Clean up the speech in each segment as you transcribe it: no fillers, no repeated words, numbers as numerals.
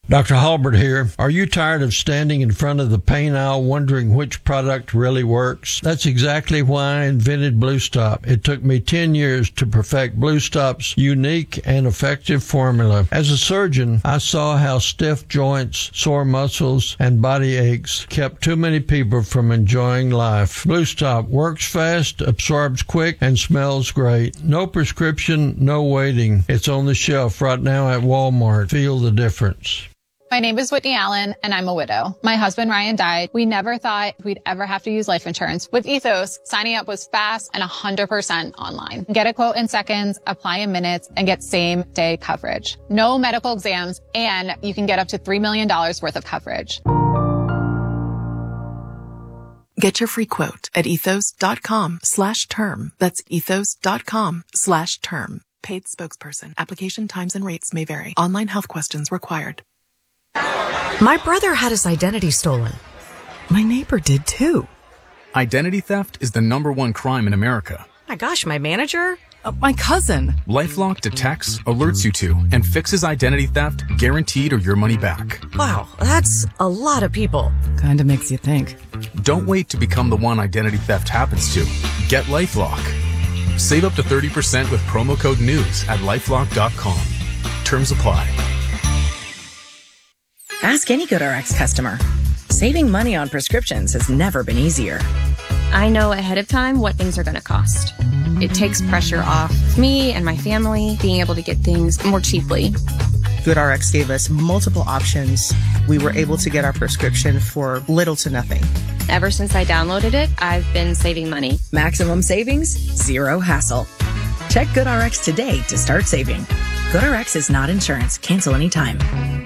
Dr. Halbert here. Are you tired of standing in front of the paint aisle wondering which product really works? That's exactly why I invented Blue Stop. It took me 10 years to perfect Blue Stop's unique and effective formula. As a surgeon, I saw how stiff joints, sore muscles, and body aches kept too many people from enjoying life. Blue Stop works fast, absorbs quick, and smells great. No prescription, no waiting. It's on the shelf right now at Walmart. Feel the difference. My name is Whitney Allen, and I'm a widow. My husband, Ryan, died. We never thought we'd ever have to use life insurance. With Ethos, signing up was fast and 100% online. Get a quote in seconds, apply in minutes, and get same-day coverage. No medical exams, and you can get up to $3 million worth of coverage. Get your free quote at ethos.com/term. That's ethos.com/term. Paid spokesperson. Application times and rates may vary. Online health questions required. My brother had his identity stolen. My neighbor did too. Identity theft is the #1 crime in America. My gosh, my manager? My cousin. LifeLock detects, alerts you to, and fixes identity theft guaranteed or your money back. Wow, that's a lot of people. Kinda makes you think. Don't wait to become the one identity theft happens to. Get LifeLock. Save up to 30% with promo code NEWS at LifeLock.com. Terms apply. Ask any GoodRx customer. Saving money on prescriptions has never been easier. I know ahead of time what things are going to cost. It takes pressure off me and my family being able to get things more cheaply. GoodRx gave us multiple options. We were able to get our prescription for little to nothing. Ever since I downloaded it, I've been saving money. Maximum savings, zero hassle. Check GoodRx today to start saving. GoodRx is not insurance. Cancel anytime.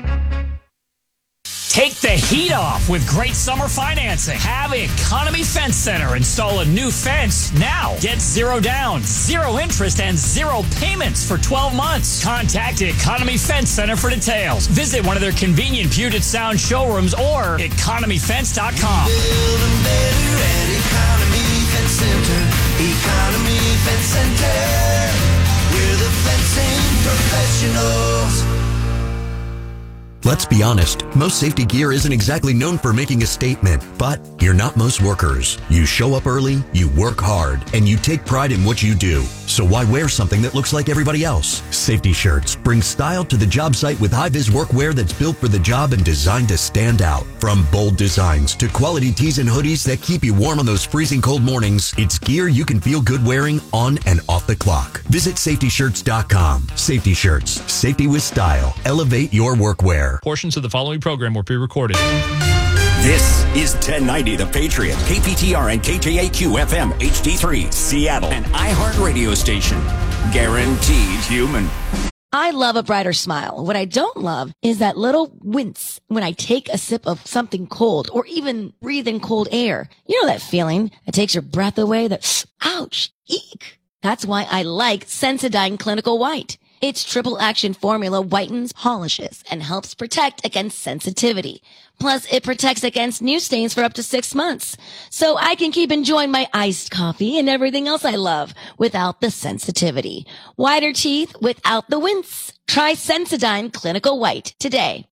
Take the heat off with great summer financing. Have Economy Fence Center install a new fence now. Get 0 down, 0 interest, and 0 payments for 12 months. Contact Economy Fence Center for details. Visit one of their convenient Puget Sound showrooms or economyfence.com. Build better at Economy Fence Center. Economy Fence Center. We're the fencing professionals. Let's be honest, most safety gear isn't exactly known for making a statement, but you're not most workers. You show up early, you work hard, and you take pride in what you do. So why wear something that looks like everybody else? Safety Shirts bring style to the job site with high-vis workwear that's built for the job and designed to stand out. From bold designs to quality tees and hoodies that keep you warm on those freezing cold mornings, it's gear you can feel good wearing on and off the clock. Visit safetyshirts.com. Safety Shirts. Safety with style. Elevate your workwear. Portions of the following program were pre-recorded. This is 1090 The Patriot, KPTR and KJAQ FM HD3, Seattle, an iHeart radio station. Guaranteed human. I love a brighter smile. What I don't love is that little wince when I take a sip of something cold or even breathe in cold air. You know that feeling that takes your breath away, that ouch, eek. That's why I like Sensodyne Clinical White. Its triple action formula whitens, polishes, and helps protect against sensitivity. Plus, it protects against new stains for up to 6 months. So I can keep enjoying my iced coffee and everything else I love without the sensitivity. Whiter teeth without the wince. Try Sensodyne Clinical White today.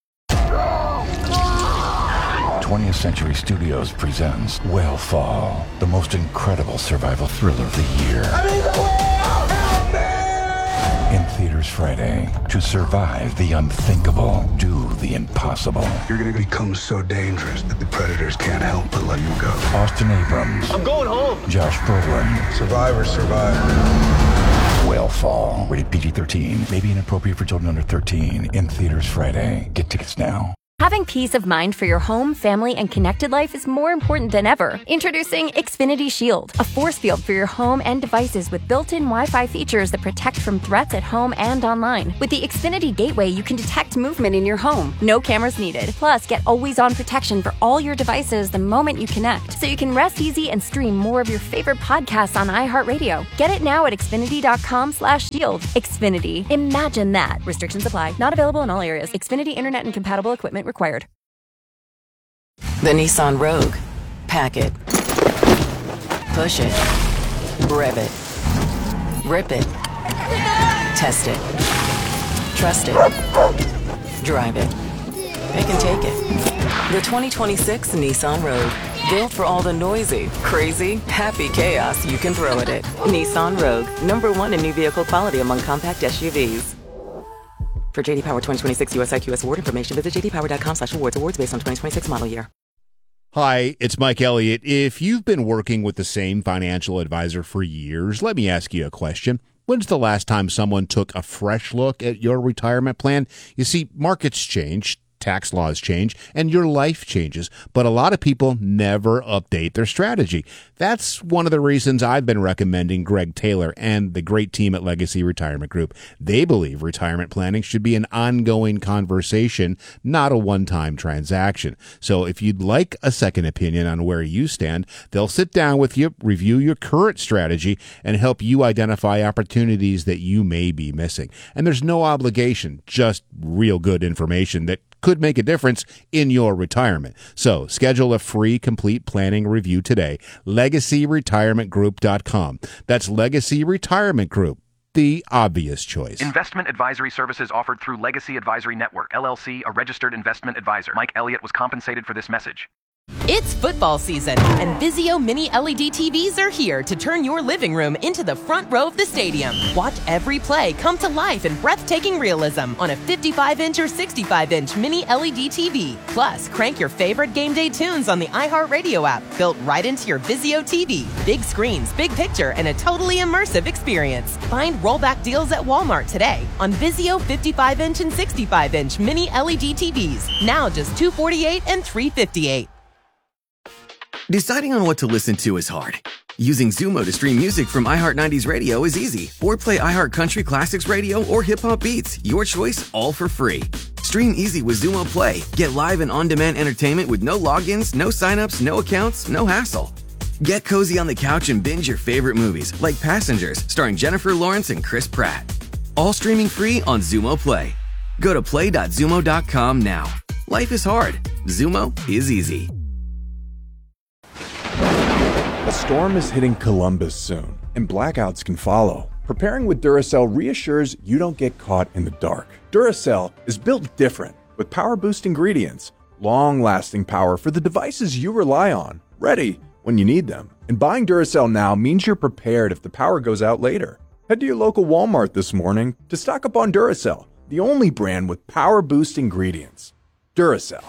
20th Century Studios presents Whale the most incredible survival thriller of the year. In theaters Friday. To survive the unthinkable, do the impossible. You're going to become so dangerous that the predators can't help but let you go. Austin Abrams. I'm going home. Josh Brolin. Survivors survive. Whale, rated PG-13. May be inappropriate for children under 13. In theaters Friday. Get tickets now. Having peace of mind for your home, family, and connected life is more important than ever. Introducing Xfinity Shield, a force field for your home and devices with built-in Wi-Fi features that protect from threats at home and online. With the Xfinity Gateway, you can detect movement in your home. No cameras needed. Plus, get always-on protection for all your devices the moment you connect, so you can rest easy and stream more of your favorite podcasts on iHeartRadio. Get it now at Xfinity.com/shield. Xfinity. Imagine that. Restrictions apply. Not available in all areas. Xfinity Internet and compatible equipment required. The Nissan Rogue. Pack it. Push it. Rev it. Rip it. Test it. Trust it. Drive it. they can take it. The 2026 Nissan Rogue. Built for all the noisy, crazy, happy chaos you can throw at it. Nissan Rogue, #1 in new vehicle quality among compact SUVs. For JD Power 2026 US IQS award information, visit jdpower.com/awards. Awards based on 2026 model year. Hi, it's Mike Elliott. If you've been working with the same financial advisor for years, let me ask you a question. When's the last time someone took a fresh look at your retirement plan? You see, markets change, tax laws change, and your life changes, but a lot of people never update their strategy. That's one of the reasons I've been recommending Greg Taylor and the great team at Legacy Retirement Group. They believe retirement planning should be an ongoing conversation, not a one-time transaction. So if you'd like a second opinion on where you stand, they'll sit down with you, review your current strategy, and help you identify opportunities that you may be missing. And there's no obligation, just real good information that could make a difference in your retirement. So schedule a free complete planning review today. LegacyRetirementGroup.com. That's Legacy Retirement Group, the obvious choice. Investment advisory services offered through Legacy Advisory Network, LLC, a registered investment advisor. Mike Elliott was compensated for this message. It's football season, and Vizio Mini LED TVs are here to turn your living room into the front row of the stadium. Watch every play come to life in breathtaking realism on a 55-inch or 65-inch Mini LED TV. Plus, crank your favorite game day tunes on the iHeartRadio app, built right into your Vizio TV. Big screens, big picture, and a totally immersive experience. Find rollback deals at Walmart today on Vizio 55-inch and 65-inch Mini LED TVs. Now just $248 and $358. Deciding on what to listen to is hard. Using Zumo to stream music from iHeart 90s Radio is easy. Or play iHeart Country Classics Radio or Hip Hop Beats. Your choice, all for free. Stream easy with Zumo Play. Get live and on-demand entertainment with no logins, no signups, no accounts, no hassle. Get cozy on the couch and binge your favorite movies, like Passengers, starring Jennifer Lawrence and Chris Pratt. All streaming free on Zumo Play. Go to play.zumo.com now. Life is hard. Zumo is easy. A storm is hitting Columbus soon, and blackouts can follow. Preparing with Duracell reassures you don't get caught in the dark. Duracell is built different, with power-boost ingredients, long-lasting power for the devices you rely on, ready when you need them. And buying Duracell now means you're prepared if the power goes out later. Head to your local Walmart this morning to stock up on Duracell, the only brand with power-boost ingredients. Duracell.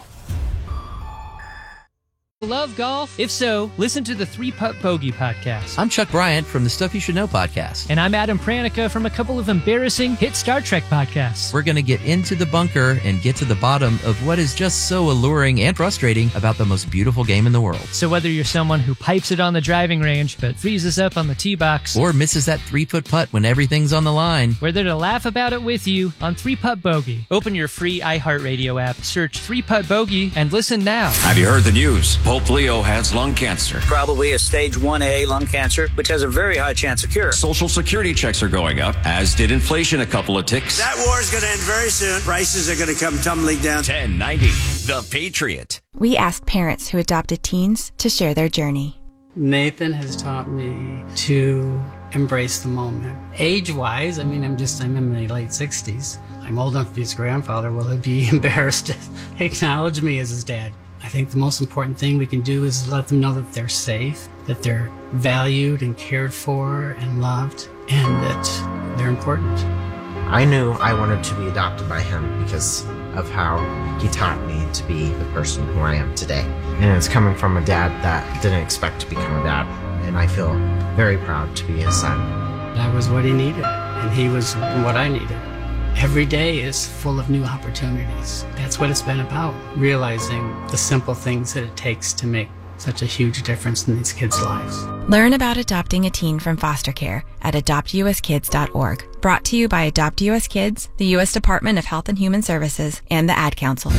Love golf? If so, listen to the 3-Putt Bogey podcast. I'm Chuck Bryant from the Stuff You Should Know podcast. And I'm Adam Pranica from a couple of embarrassing hit Star Trek podcasts. We're going to get into the bunker and get to the bottom of what is just so alluring and frustrating about the most beautiful game in the world. So whether you're someone who pipes it on the driving range but freezes up on the tee box, or misses that 3-foot putt when everything's on the line, we're there to laugh about it with you on 3-Putt Bogey. Open your free iHeartRadio app, search 3-Putt Bogey, and listen now. Have you heard the news? Pope Leo has lung cancer. Probably a stage 1A lung cancer, which has a very high chance of cure. Social security checks are going up, as did inflation a couple of ticks. That war is going to end very soon. Prices are going to come tumbling down. 1090, The Patriot. We asked parents who adopted teens to share their journey. Nathan has taught me to embrace the moment. Age-wise, I'm in my late 60s. I'm old enough to be his grandfather. Will he be embarrassed to acknowledge me as his dad? I think the most important thing we can do is let them know that they're safe, that they're valued and cared for and loved, and that they're important. I knew I wanted to be adopted by him because of how he taught me to be the person who I am today. And it's coming from a dad that didn't expect to become a dad, and I feel very proud to be his son. That was what he needed, and he was what I needed. Every day is full of new opportunities. That's what it's been about, realizing the simple things that it takes to make such a huge difference in these kids' lives. Learn about adopting a teen from foster care at adoptuskids.org. Brought to you by Adopt US Kids, the U.S. Department of Health and Human Services, and the Ad Council.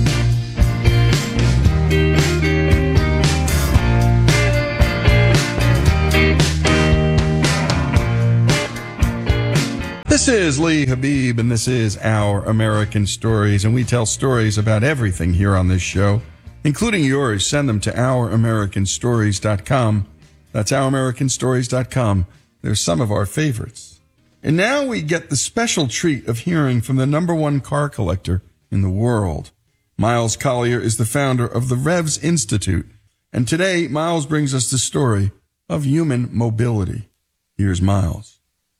This is Lee Habib, and this is Our American Stories, and we tell stories about everything here on this show, including yours. Send them to OurAmericanStories.com. That's OurAmericanStories.com. They're some of our favorites. And now we get the special treat of hearing from the #1 car collector in the world. Miles Collier is the founder of the Revs Institute, and today Miles brings us the story of human mobility. Here's Miles.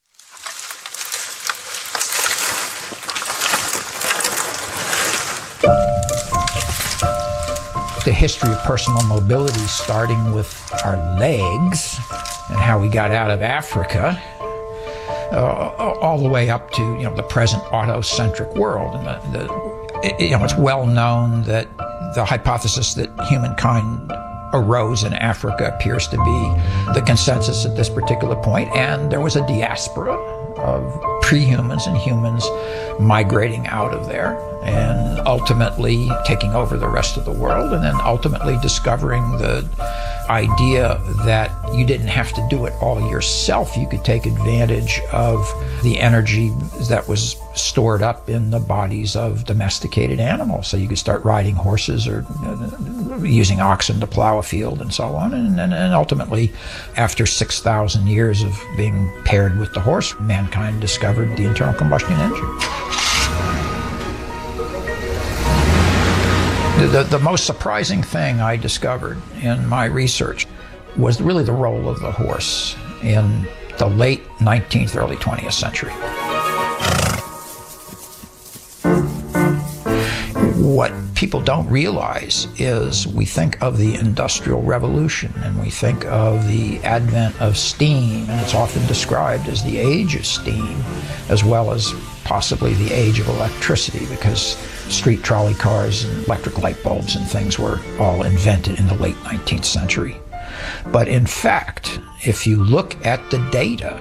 The history of personal mobility, starting with our legs and how we got out of Africa, all the way up to the present autocentric world. And it's well known that the hypothesis that humankind arose in Africa appears to be the consensus at this particular point, and there was a diaspora of pre-humans and humans migrating out of there and ultimately taking over the rest of the world, and then ultimately discovering the idea that you didn't have to do it all yourself. You could take advantage of the energy that was stored up in the bodies of domesticated animals. So you could start riding horses or using oxen to plow a field and so on. And ultimately, after 6,000 years of being paired with the horse, mankind discovered the internal combustion engine. The most surprising thing I discovered in my research was really the role of the horse in the late 19th, early 20th century. What people don't realize is we think of the Industrial Revolution and we think of the advent of steam, and it's often described as the age of steam, as well as possibly the age of electricity, because street trolley cars and electric light bulbs and things were all invented in the late 19th century. But in fact, if you look at the data,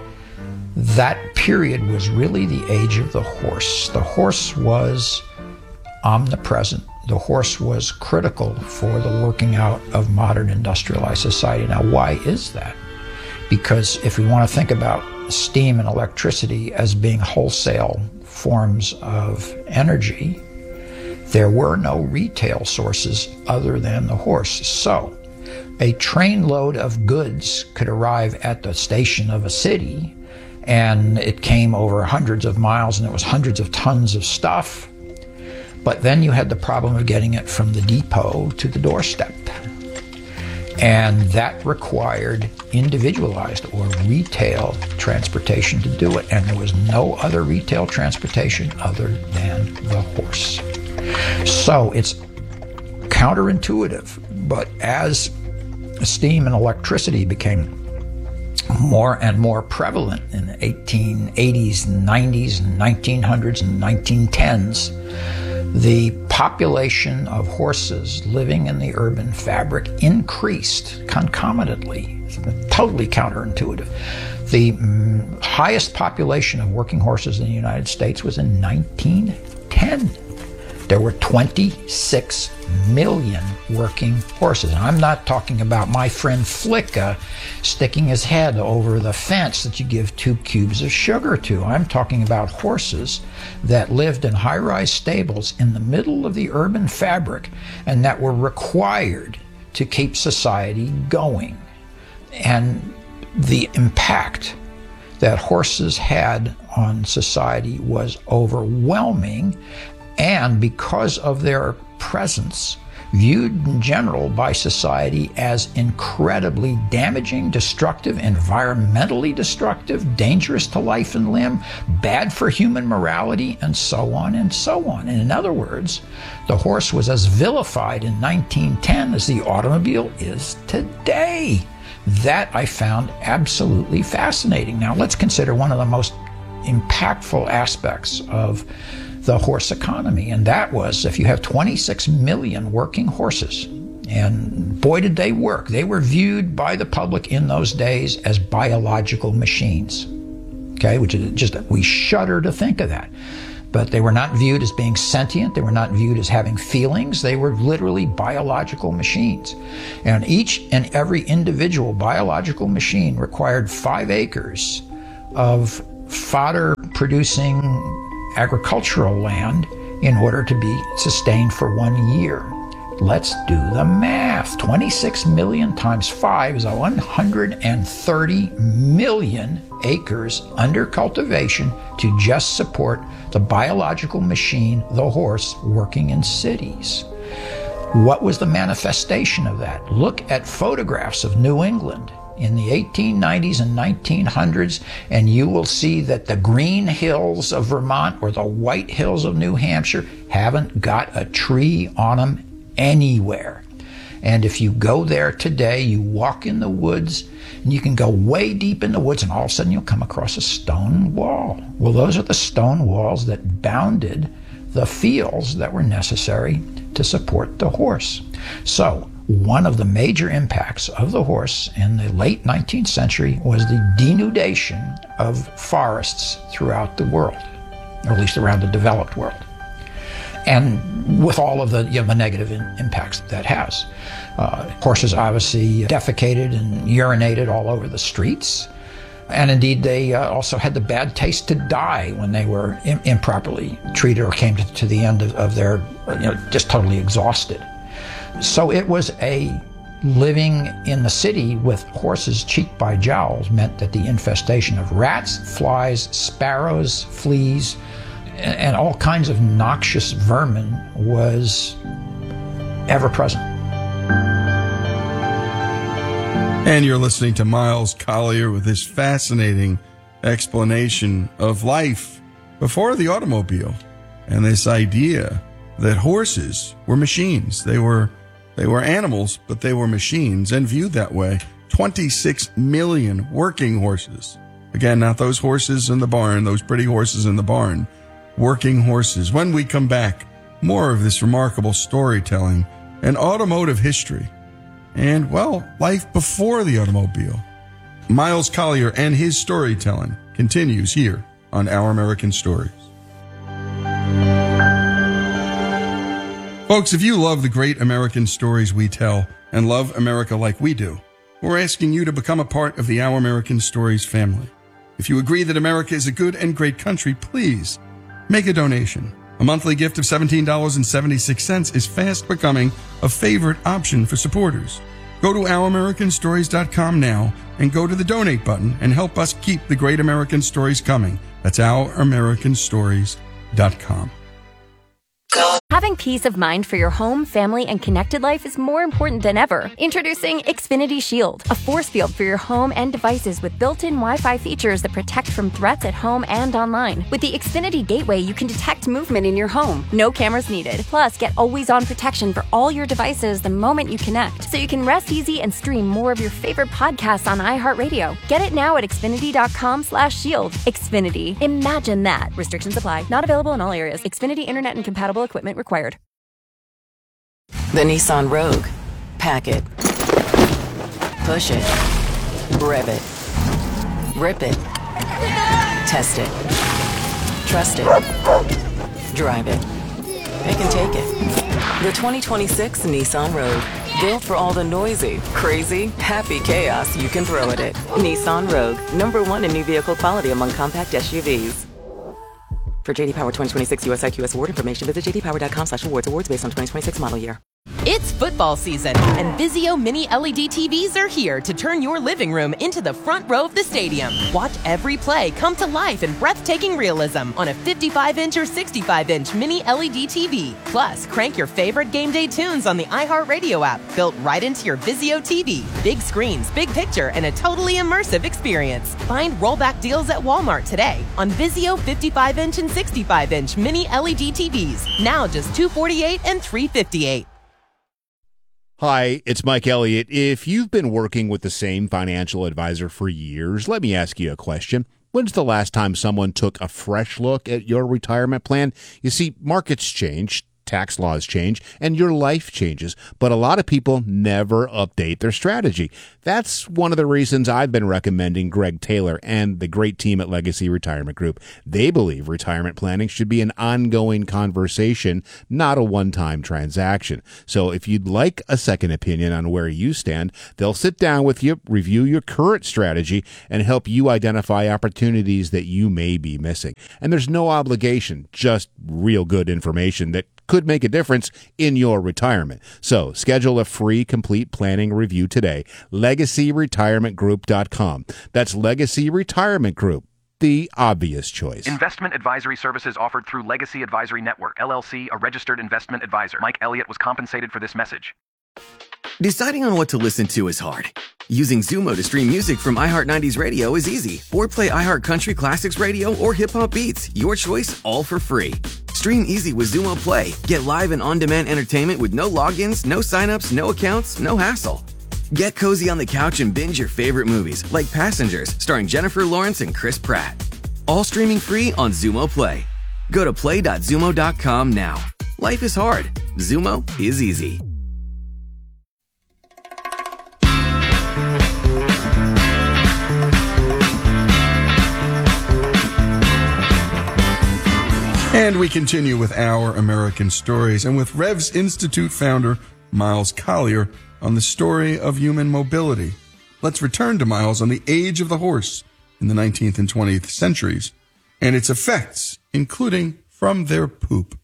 that period was really the age of the horse. The horse was omnipresent. The horse was critical for the working out of modern industrialized society. Now, why is that? Because if we want to think about steam and electricity as being wholesale forms of energy, there were no retail sources other than the horse. So a trainload of goods could arrive at the station of a city, and it came over hundreds of miles, and there was hundreds of tons of stuff. But then you had the problem of getting it from the depot to the doorstep. And that required individualized or retail transportation to do it. And there was no other retail transportation other than the horse. So it's counterintuitive, but as steam and electricity became more and more prevalent in the 1880s, 90s, 1900s, and 1910s, the population of horses living in the urban fabric increased concomitantly, totally counterintuitive. The highest population of working horses in the United States was in 1910. There were 26 million working horses. And I'm not talking about my friend Flicka sticking his head over the fence that you give 2 cubes of sugar to. I'm talking about horses that lived in high-rise stables in the middle of the urban fabric and that were required to keep society going. And the impact that horses had on society was overwhelming, and because of their presence, viewed in general by society as incredibly damaging, destructive, environmentally destructive, dangerous to life and limb, bad for human morality, and so on and so on. And in other words, the horse was as vilified in 1910 as the automobile is today. That I found absolutely fascinating. Now let's consider one of the most impactful aspects of the horse economy, and that was if you have 26 million working horses, and boy did they work. They were viewed by the public in those days as biological machines, okay, which is just, we shudder to think of that. But they were not viewed as being sentient. They were not viewed as having feelings. They were literally biological machines. And each and every individual biological machine required 5 acres of fodder-producing agricultural land in order to be sustained for 1 year. Let's do the math. 26 million times 5 is 130 million acres under cultivation to just support the biological machine, the horse, working in cities. What was the manifestation of that? Look at photographs of New England in the 1890s and 1900s, and you will see that the green hills of Vermont or the white hills of New Hampshire haven't got a tree on them anywhere. And if you go there today, you walk in the woods, and you can go way deep in the woods, and all of a sudden you'll come across a stone wall. Well, those are the stone walls that bounded the fields that were necessary to support the horse. So, one of the major impacts of the horse in the late 19th century was the denudation of forests throughout the world, or at least around the developed world. And with all of the negative impacts that has. Horses obviously defecated and urinated all over the streets. And indeed, they also had the bad taste to die when they were improperly treated or came to the end of their, just totally exhausted. So it was living in the city with horses cheek by jowls meant that the infestation of rats, flies, sparrows, fleas, and all kinds of noxious vermin was ever present. And you're listening to Miles Collier with this fascinating explanation of life before the automobile and this idea that horses were machines. They were animals, but they were machines, and viewed that way. 26 million working horses. Again, not those horses in the barn, those pretty horses in the barn. Working horses. When we come back, more of this remarkable storytelling and automotive history. And, well, life before the automobile. Miles Collier and his storytelling continues here on Our American Stories. Folks, if you love the great American stories we tell and love America like we do, we're asking you to become a part of the Our American Stories family. If you agree that America is a good and great country, please make a donation. A monthly gift of $17.76 is fast becoming a favorite option for supporters. Go to OurAmericanStories.com now and go to the donate button and help us keep the great American stories coming. That's OurAmericanStories.com. Having peace of mind for your home, family, and connected life is more important than ever. Introducing Xfinity Shield, a force field for your home and devices with built-in Wi-Fi features that protect from threats at home and online. With the Xfinity Gateway, you can detect movement in your home. No cameras needed. Plus, get always-on protection for all your devices the moment you connect, so you can rest easy and stream more of your favorite podcasts on iHeartRadio. Get it now at Xfinity.com/shield. Xfinity. Imagine that. Restrictions apply. Not available in all areas. Xfinity Internet and compatible equipment required. The Nissan Rogue. Pack it. Push it. Rev it. Rip it. Test it. Trust it. Drive it. They can take it. The 2026 Nissan Rogue. Built for all the noisy, crazy, happy chaos you can throw at it. Nissan Rogue. #1 in new vehicle quality among compact SUVs. For JD Power 2026 US IQS award information, visit jdpower.com/awards. Awards based on 2026 model year. It's football season, and Vizio Mini LED TVs are here to turn your living room into the front row of the stadium. Watch every play come to life in breathtaking realism on a 55-inch or 65-inch Mini LED TV. Plus, crank your favorite game day tunes on the iHeartRadio app, built right into your Vizio TV. Big screens, big picture, and a totally immersive experience. Find rollback deals at Walmart today on Vizio 55-inch and 65-inch Mini LED TVs. Now just $248 and $358. Hi, it's Mike Elliott. If you've been working with the same financial advisor for years, let me ask you a question. When's the last time someone took a fresh look at your retirement plan? You see, markets change, tax laws change, and your life changes, but a lot of people never update their strategy. That's one of the reasons I've been recommending Greg Taylor and the great team at Legacy Retirement Group. They believe retirement planning should be an ongoing conversation, not a one-time transaction. So if you'd like a second opinion on where you stand, they'll sit down with you, review your current strategy, and help you identify opportunities that you may be missing. And there's no obligation, just real good information that could could make a difference in your retirement. So schedule a free complete planning review today. LegacyRetirementGroup.com. That's Legacy Retirement Group, the obvious choice. Investment advisory services offered through Legacy Advisory Network, LLC, a registered investment advisor. Mike Elliott was compensated for this message. Deciding on what to listen to is hard. Using Zumo to stream music from iHeart 90s Radio is easy. Or play iHeart Country Classics Radio or Hip Hop Beats. Your choice, all for free. Stream easy with Zumo Play. Get live and on-demand entertainment with no logins, no signups, no accounts, no hassle. Get cozy on the couch and binge your favorite movies, like Passengers, starring Jennifer Lawrence and Chris Pratt. All streaming free on Zumo Play. Go to play.zumo.com now. Life is hard. Zumo is easy. And we continue with Our American Stories, and with Revs Institute founder Miles Collier on the story of human mobility. Let's return to Miles on the age of the horse in the 19th and 20th centuries and its effects, including from their poop.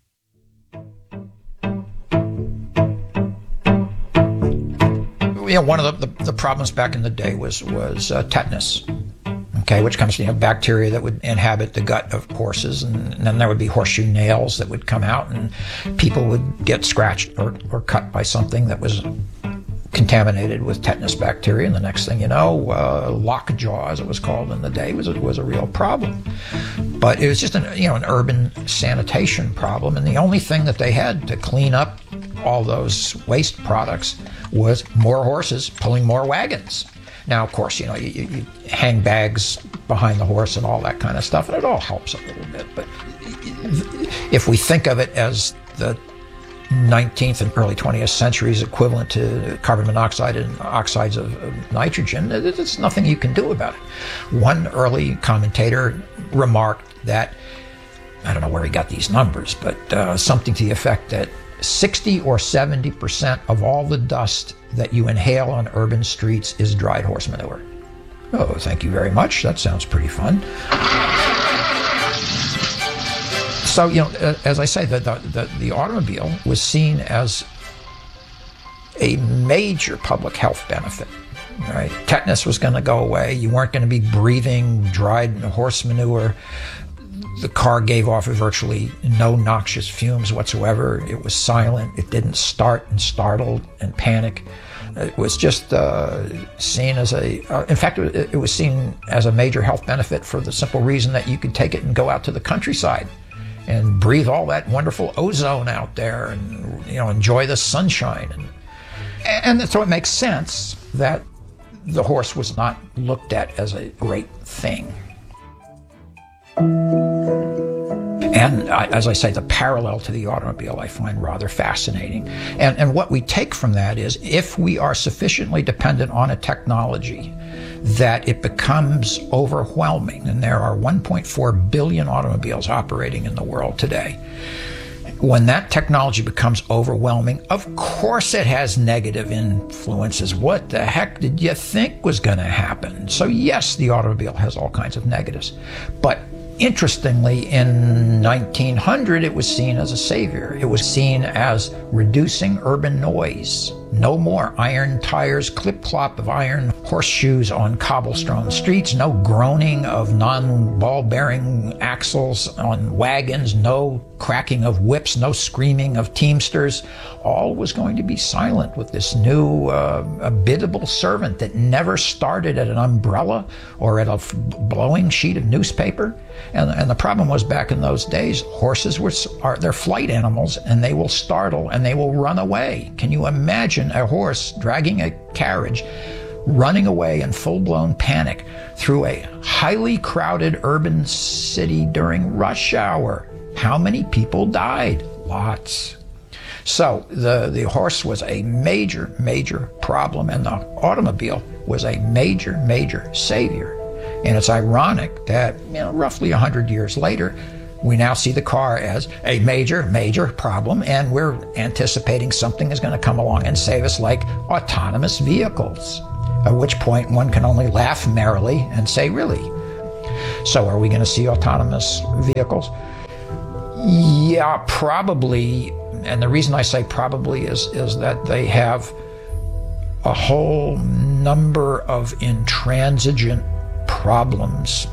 One of the problems back in the day was tetanus. Okay, which comes from bacteria that would inhabit the gut of horses, and then there would be horseshoe nails that would come out, and people would get scratched or cut by something that was contaminated with tetanus bacteria, and the next thing you know, lockjaw, as it was called in the day, was a real problem. But it was just an urban sanitation problem, and the only thing that they had to clean up all those waste products was more horses pulling more wagons. Now, of course, you hang bags behind the horse and all that kind of stuff, and it all helps a little bit. But if we think of it as the 19th and early 20th centuries equivalent to carbon monoxide and oxides of nitrogen, there's nothing you can do about it. One early commentator remarked that, I don't know where he got these numbers, but something to the effect that 60 or 70% of all the dust that you inhale on urban streets is dried horse manure. Oh, thank you very much. That sounds pretty fun. So, as I say, the automobile was seen as a major public health benefit. Right? Tetanus was going to go away. You weren't going to be breathing dried horse manure. The car gave off virtually no noxious fumes whatsoever. It was silent. It didn't start and startle and panic. It was just seen as in fact, it was seen as a major health benefit for the simple reason that you could take it and go out to the countryside and breathe all that wonderful ozone out there and, enjoy the sunshine. And so it makes sense that the horse was not looked at as a great thing. And as I say, the parallel to the automobile I find rather fascinating. And what we take from that is, if we are sufficiently dependent on a technology that it becomes overwhelming, and there are 1.4 billion automobiles operating in the world today, when that technology becomes overwhelming, of course it has negative influences. What the heck did you think was going to happen? So yes, the automobile has all kinds of negatives. But interestingly, in 1900, it was seen as a savior. It was seen as reducing urban noise. No more iron tires, clip-clop of iron horseshoes on cobblestone streets. No groaning of non-ball-bearing axles on wagons. No cracking of whips. No screaming of teamsters. All was going to be silent with this new biddable servant that never started at an umbrella or at a blowing sheet of newspaper. And the problem was, back in those days, horses they're flight animals, and they will startle and they will run away. Can you imagine a horse dragging a carriage, running away in full-blown panic through a highly crowded urban city during rush hour? How many people died? Lots. So the horse was a major, major problem, and the automobile was a major, major savior. And it's ironic that, roughly 100 years later, we now see the car as a major, major problem, and we're anticipating something is going to come along and save us, like autonomous vehicles. At which point one can only laugh merrily and say, really? So are we going to see autonomous vehicles? Yeah, probably. And the reason I say probably is that they have a whole number of intransigent problems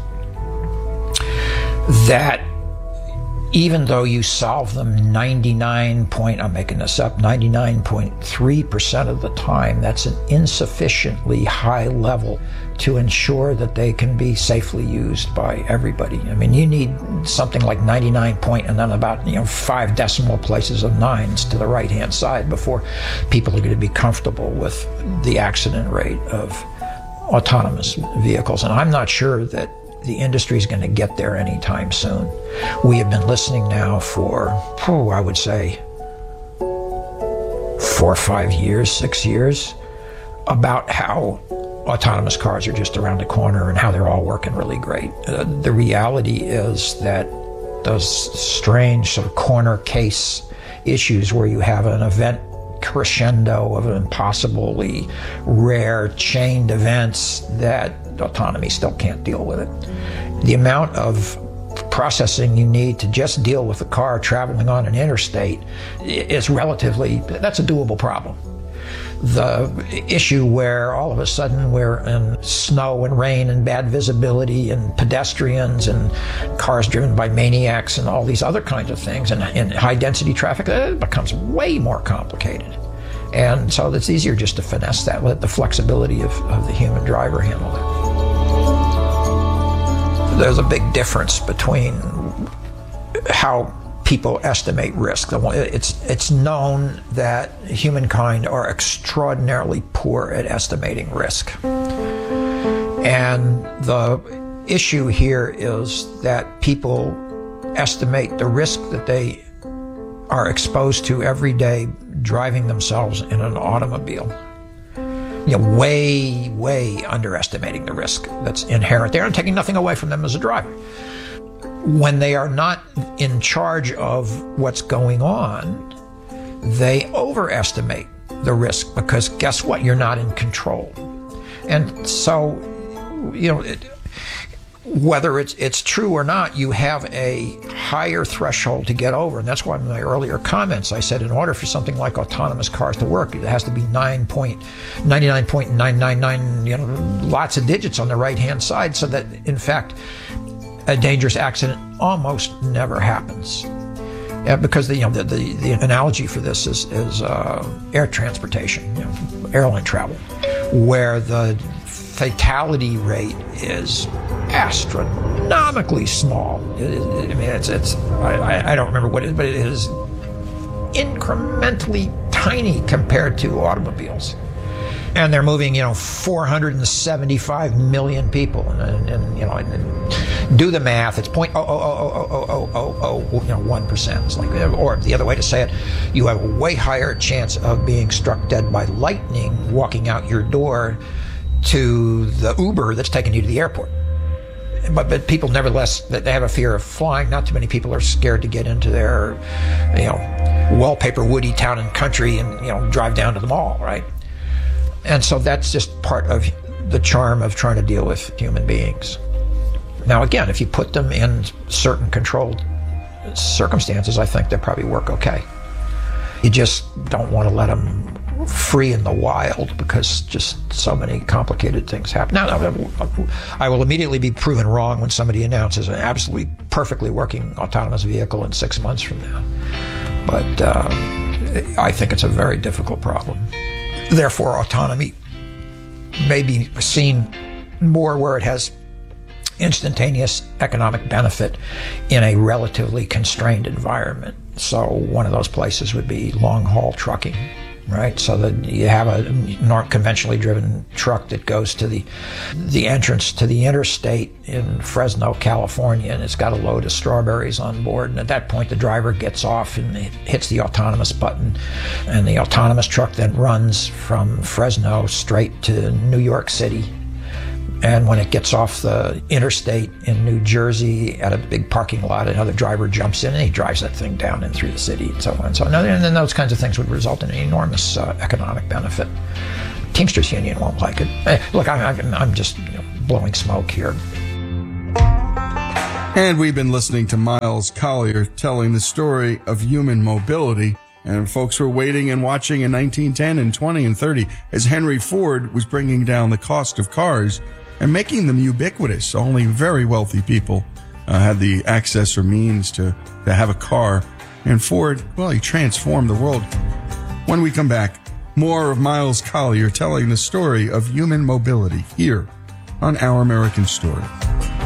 that even though you solve them 99.3% of the time, that's an insufficiently high level to ensure that they can be safely used by everybody. I mean, you need something like 99 point and then about 5 decimal places of nines to the right-hand side before people are going to be comfortable with the accident rate of autonomous vehicles. And I'm not sure that the industry is going to get there anytime soon. We have been listening now for, I would say, 4 or 5 years, 6 years, about how autonomous cars are just around the corner and how they're all working really great. The reality is that those strange sort of corner case issues where you have an event crescendo of impossibly rare chained events that autonomy still can't deal with it. The amount of processing you need to just deal with a car traveling on an interstate is that's a doable problem. The issue where all of a sudden we're in snow and rain and bad visibility and pedestrians and cars driven by maniacs and all these other kinds of things and high density traffic, it becomes way more complicated. And so it's easier just to finesse that, let the flexibility of the human driver handle it. There's a big difference between how people estimate risk. It's known that humankind are extraordinarily poor at estimating risk. And the issue here is that people estimate the risk that they are exposed to every day driving themselves in an automobile. Way underestimating the risk that's inherent there and taking nothing away from them as a driver. When they are not in charge of what's going on, they overestimate the risk because guess what? You're not in control. And so, whether it's true or not, you have a higher threshold to get over. And that's why in my earlier comments I said in order for something like autonomous cars to work, it has to be 99.999, lots of digits on the right-hand side so that, in fact, a dangerous accident almost never happens. Because the analogy for this is air transportation, airline travel, where the fatality rate is astronomically small. I don't remember what it is, but it is incrementally tiny compared to automobiles. And they're moving, 475 million people, and do the math. It's 0.00001%. It's like, or the other way to say it, you have a way higher chance of being struck dead by lightning walking out your door to the Uber that's taking you to the airport. But people, nevertheless, they have a fear of flying. Not too many people are scared to get into their, wallpaper woody town and country and drive down to the mall, right? And so that's just part of the charm of trying to deal with human beings. Now, again, if you put them in certain controlled circumstances, I think they probably work okay. You just don't want to let them free in the wild because just so many complicated things happen. Now, I will immediately be proven wrong when somebody announces an absolutely perfectly working autonomous vehicle in 6 months from now. But I think it's a very difficult problem. Therefore, autonomy may be seen more where it has instantaneous economic benefit in a relatively constrained environment. So one of those places would be long-haul trucking, right? So that you have a conventionally driven truck that goes to the entrance to the interstate in Fresno, California, and it's got a load of strawberries on board. And at that point, the driver gets off and hits the autonomous button, and the autonomous truck then runs from Fresno straight to New York City. And when it gets off the interstate in New Jersey at a big parking lot, another driver jumps in and he drives that thing down and through the city and so on and so on. And then those kinds of things would result in an enormous economic benefit. Teamsters Union won't like it. Look, I'm just blowing smoke here. And we've been listening to Miles Collier telling the story of human mobility. And folks were waiting and watching in 1910 and 20 and 30 as Henry Ford was bringing down the cost of cars and making them ubiquitous. Only very wealthy people had the access or means to have a car. And Ford, well, he transformed the world. When we come back, more of Miles Collier telling the story of human mobility here on Our American Story.